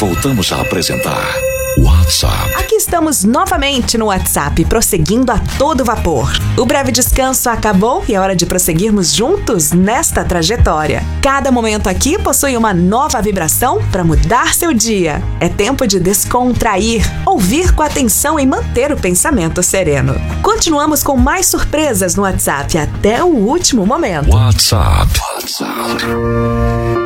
voltamos a apresentar WhatsApp. Aqui estamos novamente no WhatsApp, prosseguindo a todo vapor. O breve descanso acabou e é hora de prosseguirmos juntos nesta trajetória. Cada momento aqui possui uma nova vibração para mudar seu dia. É tempo de descontrair, ouvir com atenção e manter o pensamento sereno. Continuamos com mais surpresas no WhatsApp até o último momento. WhatsApp.